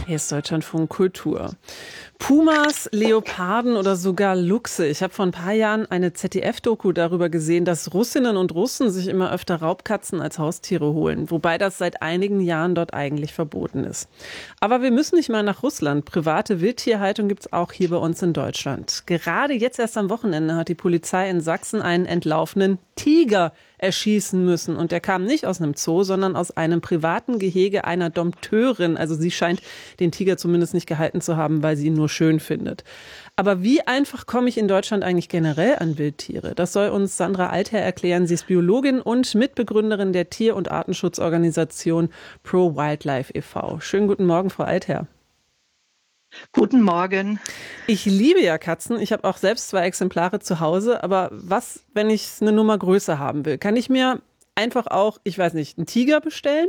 Hier ist Deutschlandfunk Kultur. Pumas, Leoparden oder sogar Luchse. Ich habe vor ein paar Jahren eine ZDF-Doku darüber gesehen, dass Russinnen und Russen sich immer öfter Raubkatzen als Haustiere holen. Wobei das seit einigen Jahren dort eigentlich verboten ist. Aber wir müssen nicht mal nach Russland. Private Wildtierhaltung gibt es auch hier bei uns in Deutschland. Gerade jetzt erst am Wochenende hat die Polizei in Sachsen einen entlaufenen Tiger erschießen müssen. Und der kam nicht aus einem Zoo, sondern aus einem privaten Gehege einer Dompteurin. Also sie scheint den Tiger zumindest nicht gehalten zu haben, weil sie ihn nur schön findet. Aber wie einfach komme ich in Deutschland eigentlich generell an Wildtiere? Das soll uns Sandra Altherr erklären. Sie ist Biologin und Mitbegründerin der Tier- und Artenschutzorganisation Pro Wildlife e.V. Schönen guten Morgen, Frau Altherr. Guten Morgen. Ich liebe ja Katzen. Ich habe auch selbst 2 Exemplare zu Hause. Aber was, wenn ich es eine Nummer größer haben will? Kann ich mir einfach auch, ich weiß nicht, einen Tiger bestellen?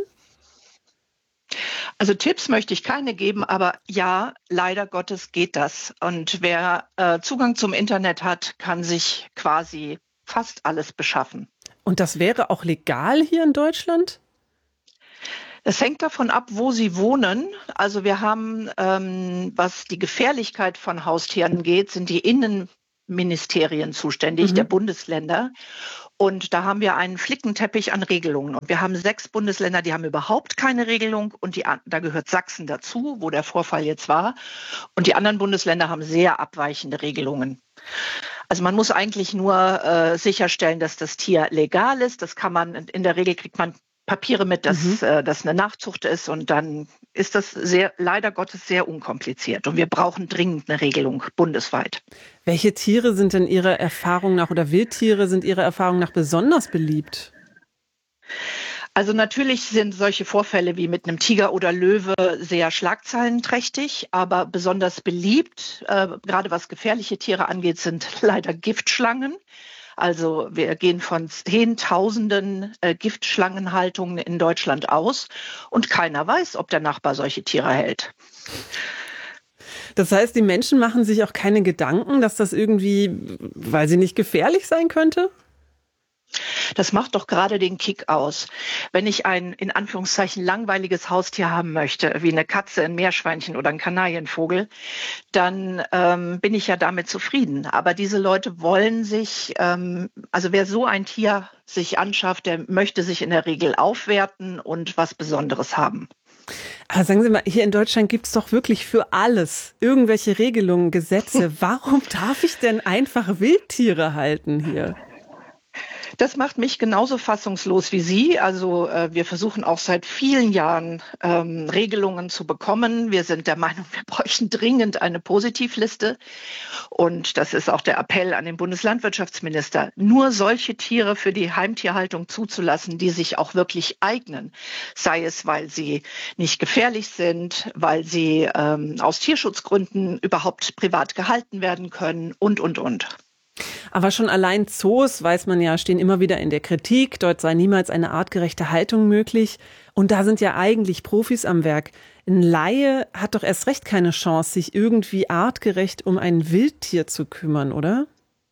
Also Tipps möchte ich keine geben, aber ja, leider Gottes geht das. Und wer Zugang zum Internet hat, kann sich quasi fast alles beschaffen. Und das wäre auch legal hier in Deutschland? Es hängt davon ab, wo Sie wohnen. Also wir haben, was die Gefährlichkeit von Haustieren geht, sind die Innenministerien zuständig, der Bundesländer. Und da haben wir einen Flickenteppich an Regelungen. Und wir haben 6 Bundesländer, die haben überhaupt keine Regelung. Und da gehört Sachsen dazu, wo der Vorfall jetzt war. Und die anderen Bundesländer haben sehr abweichende Regelungen. Also man muss eigentlich nur sicherstellen, dass das Tier legal ist. Das kann man, in der Regel kriegt man Papiere mit, dass das eine Nachzucht ist. Und dann ist das leider Gottes sehr unkompliziert. Und wir brauchen dringend eine Regelung bundesweit. Welche Tiere sind denn Ihrer Erfahrung nach oder Wildtiere sind Ihrer Erfahrung nach besonders beliebt? Also natürlich sind solche Vorfälle wie mit einem Tiger oder Löwe sehr schlagzeilenträchtig, aber besonders beliebt, gerade was gefährliche Tiere angeht, sind leider Giftschlangen. Also wir gehen von Zehntausenden Giftschlangenhaltungen in Deutschland aus und keiner weiß, ob der Nachbar solche Tiere hält. Das heißt, die Menschen machen sich auch keine Gedanken, dass das irgendwie, weil sie nicht gefährlich sein könnte? Das macht doch gerade den Kick aus. Wenn ich ein, in Anführungszeichen, langweiliges Haustier haben möchte, wie eine Katze, ein Meerschweinchen oder ein Kanarienvogel, dann bin ich ja damit zufrieden. Aber diese Leute wollen sich, also wer so ein Tier sich anschafft, der möchte sich in der Regel aufwerten und was Besonderes haben. Aber sagen Sie mal, hier in Deutschland gibt es doch wirklich für alles irgendwelche Regelungen, Gesetze. Warum darf ich denn einfach Wildtiere halten hier? Das macht mich genauso fassungslos wie Sie. Also wir versuchen auch seit vielen Jahren Regelungen zu bekommen. Wir sind der Meinung, wir bräuchten dringend eine Positivliste. Und das ist auch der Appell an den Bundeslandwirtschaftsminister, nur solche Tiere für die Heimtierhaltung zuzulassen, die sich auch wirklich eignen. Sei es, weil sie nicht gefährlich sind, weil sie aus Tierschutzgründen überhaupt privat gehalten werden können und. Aber schon allein Zoos, weiß man ja, stehen immer wieder in der Kritik. Dort sei niemals eine artgerechte Haltung möglich. Und da sind ja eigentlich Profis am Werk. Ein Laie hat doch erst recht keine Chance, sich irgendwie artgerecht um ein Wildtier zu kümmern, oder?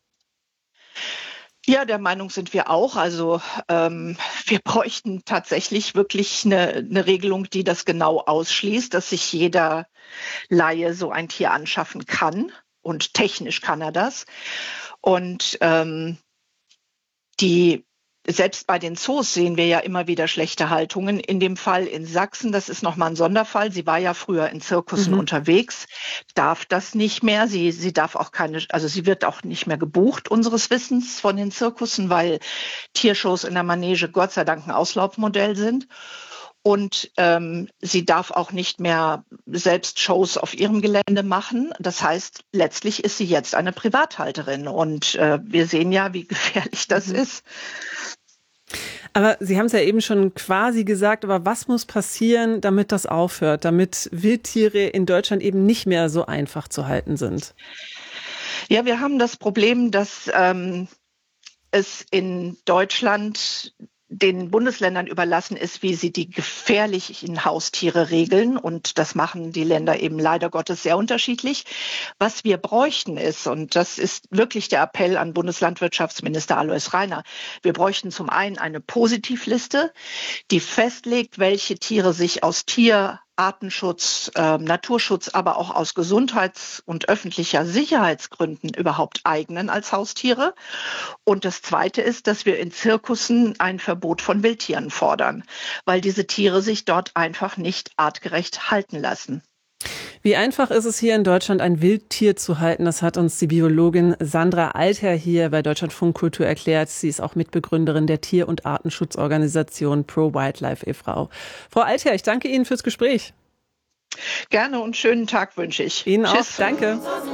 Ja, der Meinung sind wir auch. Also wir bräuchten tatsächlich wirklich eine Regelung, die das genau ausschließt, dass sich jeder Laie so ein Tier anschaffen kann. Und technisch kann er das. Und selbst bei den Zoos sehen wir ja immer wieder schlechte Haltungen. In dem Fall in Sachsen, das ist nochmal ein Sonderfall. Sie war ja früher in Zirkussen unterwegs, darf das nicht mehr. Sie darf auch also sie wird auch nicht mehr gebucht, unseres Wissens, von den Zirkussen, weil Tiershows in der Manege Gott sei Dank ein Auslaufmodell sind. Und sie darf auch nicht mehr selbst Shows auf ihrem Gelände machen. Das heißt, letztlich ist sie jetzt eine Privathalterin. Und wir sehen ja, wie gefährlich das ist. Aber Sie haben es ja eben schon quasi gesagt, aber was muss passieren, damit das aufhört, damit Wildtiere in Deutschland eben nicht mehr so einfach zu halten sind? Ja, wir haben das Problem, dass es in Deutschland den Bundesländern überlassen ist, wie sie die gefährlichen Haustiere regeln. Und das machen die Länder eben leider Gottes sehr unterschiedlich. Was wir bräuchten ist, und das ist wirklich der Appell an Bundeslandwirtschaftsminister Alois Rainer, wir bräuchten zum einen eine Positivliste, die festlegt, welche Tiere sich aus Artenschutz, Naturschutz, aber auch aus Gesundheits- und öffentlicher Sicherheitsgründen überhaupt eignen als Haustiere. Und das Zweite ist, dass wir in Zirkussen ein Verbot von Wildtieren fordern, weil diese Tiere sich dort einfach nicht artgerecht halten lassen. Wie einfach ist es hier in Deutschland, ein Wildtier zu halten? Das hat uns die Biologin Sandra Altherr hier bei Deutschlandfunk Kultur erklärt. Sie ist auch Mitbegründerin der Tier- und Artenschutzorganisation Pro Wildlife e.V. Frau Altherr, ich danke Ihnen fürs Gespräch. Gerne und schönen Tag wünsche ich. Ihnen auch. Tschüss. Danke.